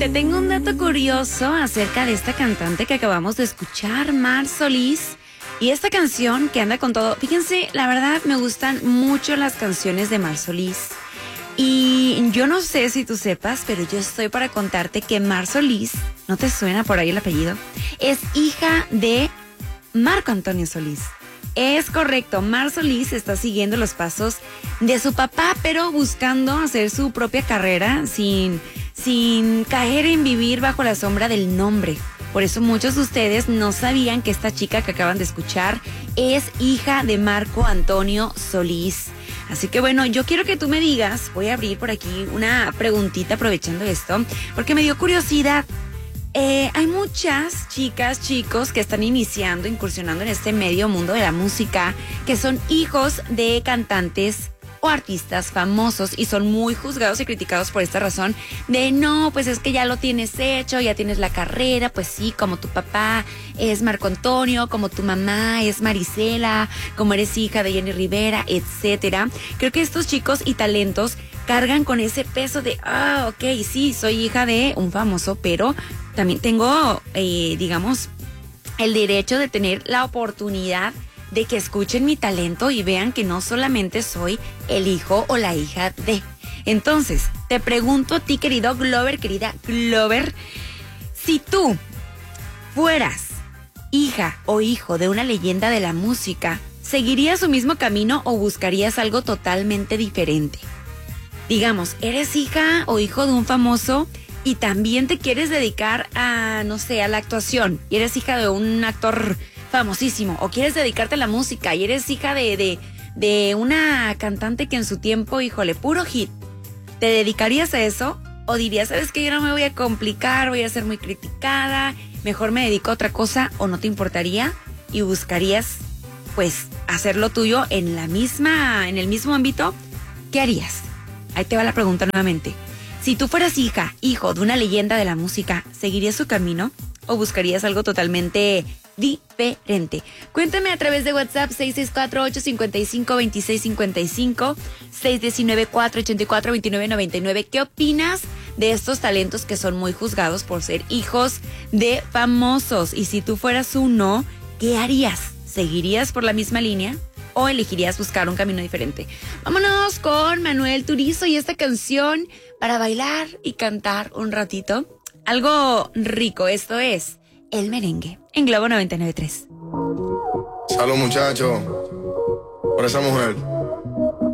te tengo un dato curioso acerca de esta cantante que acabamos de escuchar, Mar Solís. Y esta canción que anda con todo, fíjense, la verdad me gustan mucho las canciones de Mar Solís. Y yo no sé si tú sepas, pero yo estoy para contarte que Mar Solís, ¿no te suena por ahí el apellido? Es hija de Marco Antonio Solís. Es correcto, Mar Solís está siguiendo los pasos de su papá, pero buscando hacer su propia carrera sin caer en vivir bajo la sombra del nombre. Por eso muchos de ustedes no sabían que esta chica que acaban de escuchar es hija de Marco Antonio Solís. Así que bueno, yo quiero que tú me digas, voy a abrir por aquí una preguntita aprovechando esto, porque me dio curiosidad. Hay muchas chicas, chicos que están iniciando, incursionando en este medio mundo de la música, que son hijos de cantantes o artistas famosos y son muy juzgados y criticados por esta razón de no, pues es que ya lo tienes hecho, ya tienes la carrera, pues sí, como tu papá es Marco Antonio, como tu mamá es Marisela, como eres hija de Jenny Rivera, etcétera. Creo que estos chicos y talentos cargan con ese peso de, ok, sí, soy hija de un famoso, pero también tengo, digamos, el derecho de tener la oportunidad de que escuchen mi talento y vean que no solamente soy el hijo o la hija de. Entonces, te pregunto a ti, querido Glover, querida Glover, si tú fueras hija o hijo de una leyenda de la música, ¿seguirías su mismo camino o buscarías algo totalmente diferente? Digamos, eres hija o hijo de un famoso y también te quieres dedicar a, no sé, a la actuación, y eres hija de un actor famosísimo, o quieres dedicarte a la música y eres hija de una cantante que en su tiempo, híjole, puro hit. ¿Te dedicarías a eso? ¿O dirías, sabes que yo no me voy a complicar, voy a ser muy criticada, mejor me dedico a otra cosa? ¿O no te importaría y buscarías, pues, hacer lo tuyo en el mismo ámbito? ¿Qué harías? Ahí te va la pregunta nuevamente. Si tú fueras hija, hijo de una leyenda de la música, ¿seguirías su camino o buscarías algo totalmente diferente? Cuéntame a través de WhatsApp 664-855-2655, 619-484-2999. ¿Qué opinas de estos talentos que son muy juzgados por ser hijos de famosos? Y si tú fueras uno, ¿qué harías? ¿Seguirías por la misma línea o elegirías buscar un camino diferente? Vámonos con Manuel Turizo y esta canción para bailar y cantar un ratito. Algo rico, esto es El Merengue en Globo 99.3. Salud, muchachos, por esa mujer.